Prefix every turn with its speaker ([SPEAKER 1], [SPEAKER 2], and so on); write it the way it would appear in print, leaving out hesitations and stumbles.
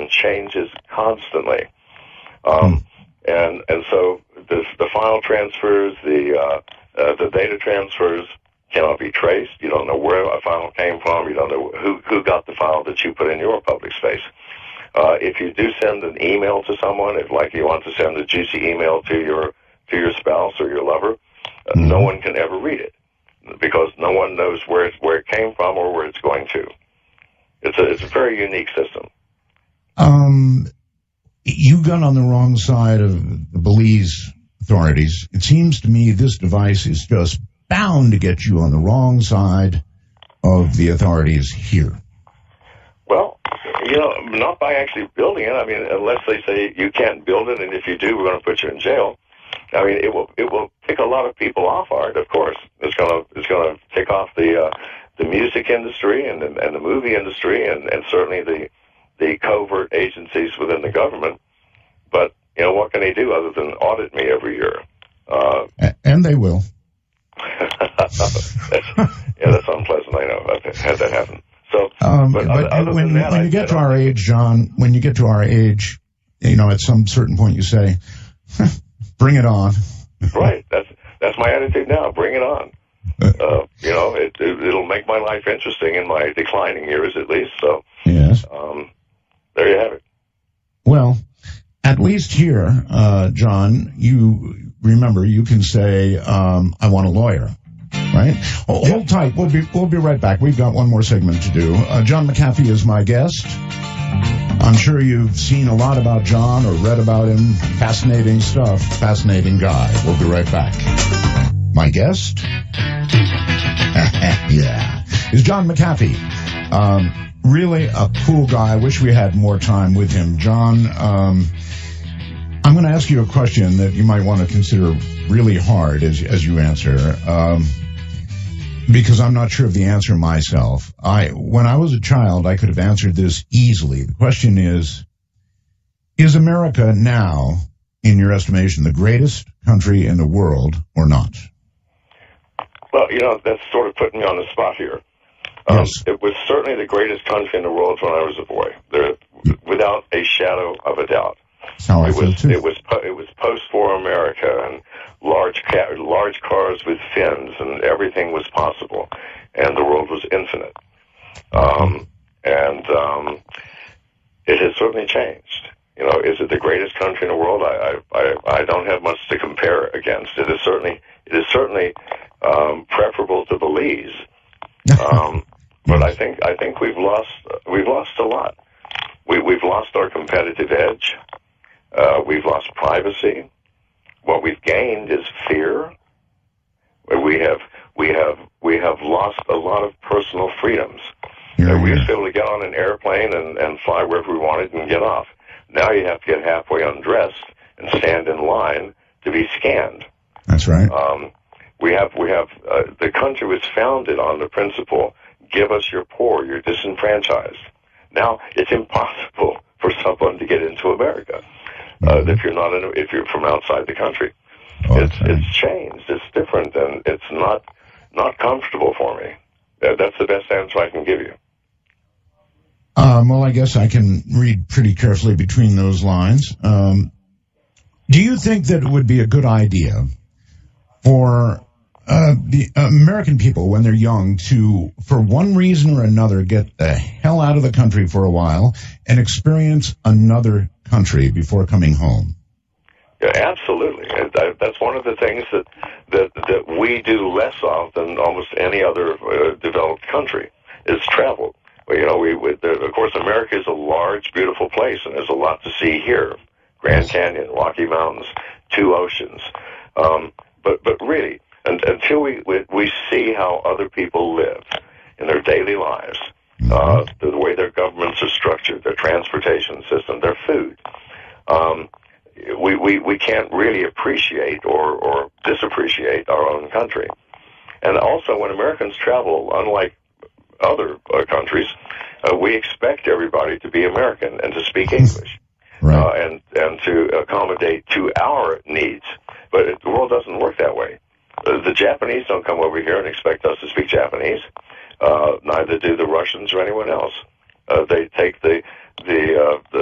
[SPEAKER 1] information changes constantly. And so the file transfers, the data transfers cannot be traced. You don't know where a file came from. You don't know who got the file that you put in your public space. If you do send an email to someone, if like you want to send a juicy email to your spouse or your lover, no one can ever read it because no one knows where it came from or where it's going to. It's a very unique system.
[SPEAKER 2] You got on the wrong side of the Belize authorities. It seems to me this device is just bound to get you on the wrong side of the authorities here.
[SPEAKER 1] Well, not by actually building it. I mean, unless they say you can't build it, and if you do, we're going to put you in jail. I mean, it will tick a lot of people off, Art. Of course, it's going to tick off the music industry and the movie industry, and certainly the covert agencies within the government. But what can they do other than audit me every year?
[SPEAKER 2] And they will.
[SPEAKER 1] That's unpleasant. I know. I've had that happen. So,
[SPEAKER 2] when you get to our age, John, when you get to our age, at some certain point you say, bring it on.
[SPEAKER 1] Right. That's my attitude now. Bring it on. It'll make my life interesting in my declining years, at least. So,
[SPEAKER 2] yes.
[SPEAKER 1] There you have it.
[SPEAKER 2] Well, at least here, John, you remember you can say, I want a lawyer. Right? Hold tight. We'll be right back. We've got one more segment to do. John McAfee is my guest. I'm sure you've seen a lot about John or read about him. Fascinating stuff. Fascinating guy. We'll be right back. My guest? Yeah. Is John McAfee. Really a cool guy. I wish we had more time with him. John, I'm going to ask you a question that you might want to consider really hard as you answer, because I'm not sure of the answer myself. When I was a child, I could have answered this easily. The question is America now, in your estimation, the greatest country in the world or not?
[SPEAKER 1] Well, that's sort of putting me on the spot here.
[SPEAKER 2] Yes.
[SPEAKER 1] It was certainly the greatest country in the world when I was a boy, without a shadow of a doubt.
[SPEAKER 2] That's how I feel too.
[SPEAKER 1] It was post-war America, and large cars with fins, and everything was possible, and the world was infinite. It has certainly changed. Is it the greatest country in the world? I don't have much to compare against. It is certainly preferable to Belize. But I think we've lost a lot. We've lost our competitive edge. We've lost privacy. What we've gained is fear. We have lost a lot of personal freedoms. We used to be able to get on an airplane and fly wherever we wanted and get off. Now you have to get halfway undressed and stand in line to be scanned.
[SPEAKER 2] That's right.
[SPEAKER 1] The country was founded on the principle, give us your poor, you're disenfranchised. Now it's impossible for someone to get into America if you're from outside the country. It's changed, it's different, and it's not comfortable for me. That's the best answer I can give you.
[SPEAKER 2] Well, I guess I can read pretty carefully between those lines. Do you think that it would be a good idea for the American people, when they're young, to, for one reason or another, get the hell out of the country for a while and experience another country before coming home?
[SPEAKER 1] Yeah, absolutely. That's one of the things that we do less of than almost any other developed country is travel. Of course, America is a large, beautiful place, and there's a lot to see here. Grand Canyon, Rocky Mountains, 2 oceans. But really, until we see how other people live in their daily lives, the way their governments are structured, their transportation system, their food, we can't really appreciate or disappreciate our own country. And also, when Americans travel, unlike other countries, we expect everybody to be American and to speak English,
[SPEAKER 2] right.
[SPEAKER 1] And to accommodate to our needs. But the world doesn't work that way. The Japanese don't come over here and expect us to speak Japanese. Neither do the Russians or anyone else. They take the